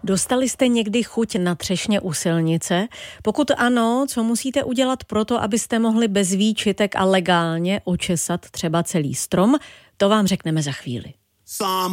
Dostali jste někdy chuť na třešně u silnice? Pokud ano, co musíte udělat proto, abyste mohli bez výčitek a legálně očesat třeba celý strom? To vám řekneme za chvíli.